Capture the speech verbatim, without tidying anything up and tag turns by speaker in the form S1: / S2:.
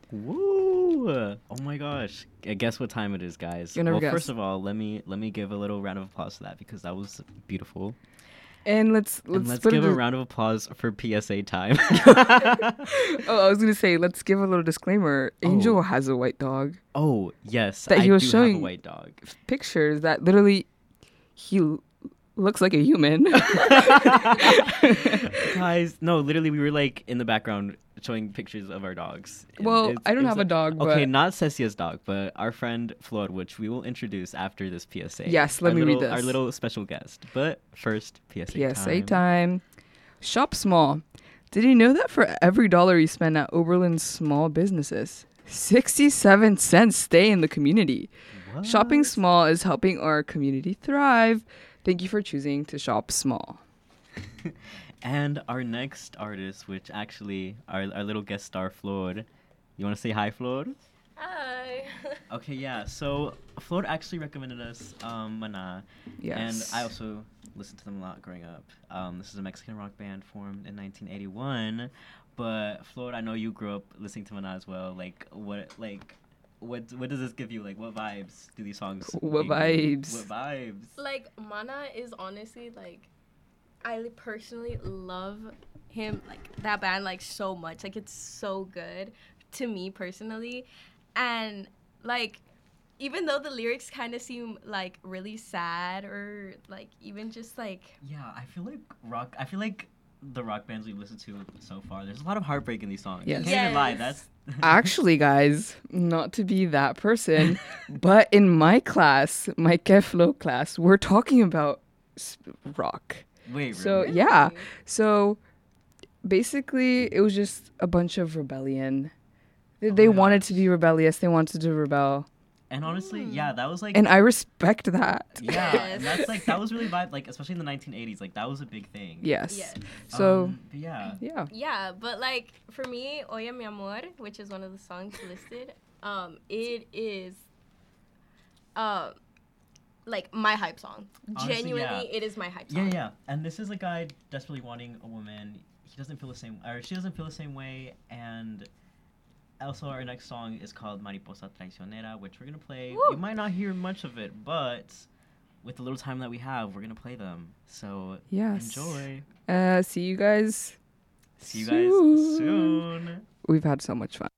S1: Woo! Oh my gosh! Uh, Guess what time it is, guys?
S2: You'll never
S1: well,
S2: guess.
S1: first of all, let me let me give a little round of applause to that because that was beautiful.
S2: And let's let's,
S1: and let's
S2: put
S1: give a
S2: dis-
S1: round of applause for P S A time.
S2: Oh, I was gonna say let's give a little disclaimer. Angel
S1: Oh.
S2: has a white dog.
S1: Oh yes,
S2: That
S1: I
S2: he was
S1: do
S2: showing-
S1: have a white dog.
S2: Pictures that literally he l- looks like a human.
S1: Guys, no, literally, we were like in the background showing pictures of our dogs. And
S2: Well,
S1: it's-
S2: I don't
S1: it was
S2: have a dog,
S1: Okay,
S2: but-
S1: not Cecia's dog, but our friend Flor, which we will introduce after this P S A.
S2: Yes, let
S1: Our
S2: me read
S1: little- Our
S2: this.
S1: little special guest. But first, P S A
S2: P S A
S1: time.
S2: time. Shop small. Did you know that for every dollar you spend at Oberlin's small businesses, sixty-seven cents stay in the community?
S1: What?
S2: Shopping small is helping our community thrive. Thank you for choosing to shop small.
S1: And our next artist, which actually, our, our little guest star, Flor. You want to say hi, Flor?
S3: Hi.
S1: Okay, yeah. So Flor actually recommended us um, Mana.
S2: Yes.
S1: And I also listened to them a lot growing up. Um, this is a Mexican rock band formed in nineteen eighty-one. But Flor, I know you grew up listening to Mana as well. Like, what, like, what, what does this give you? Like, what vibes do these songs?
S2: What
S1: give you?
S2: vibes?
S1: What vibes?
S3: Like, Mana is honestly, like, I personally love him, like, that band, like, so much. Like, it's so good to me personally. And, like, even though the lyrics kind of seem, like, really sad or, like, even just, like...
S1: Yeah, I feel like rock. I feel like the rock bands we've listened to so far, there's a lot of heartbreak in these songs.
S2: Yes.
S1: You can't even lie.
S3: Yes.
S1: That's
S2: Actually, guys, not to be that person, but in my class, my Keflo class, we're talking about s- rock.
S1: wait.
S2: So
S1: really?
S2: yeah, so basically, it was just a bunch of rebellion. They,
S1: Oh
S2: they
S1: my
S2: wanted
S1: gosh.
S2: to be rebellious. They wanted to rebel,
S1: And honestly, yeah, that was like.
S2: and I respect that.
S1: yeah,
S3: Yes.
S1: and that's like that was really vibe. Like especially in the nineteen eighties, like that was a big thing.
S2: Yes.
S3: Yes.
S2: So
S1: Um, but yeah.
S2: yeah.
S3: Yeah, but, like, for me, Oye Mi Amor, which is one of the songs listed, um, it is, um, like, my hype song.
S1: Honestly,
S3: Genuinely,
S1: yeah.
S3: it is my hype
S1: Yeah,
S3: song.
S1: yeah. And this is a guy desperately wanting a woman. He doesn't feel the same, or she doesn't feel the same way. And also, our next song is called Mariposa Traicionera, which we're gonna play.
S3: Woo!
S1: You might not hear much of it, but with the little time that we have, we're gonna play them. So
S2: Yes.
S1: enjoy.
S2: Uh, see you guys.
S1: See you guys soon.
S2: We've had so much fun.